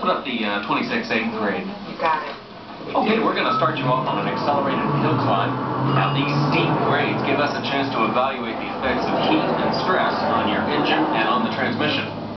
put up the 26 8th grade. You got it. Okay, we're going to start you off on an accelerated hill climb. Now, these steep grades give us a chance to evaluate the effects of heat and stress on your engine and on the transmission.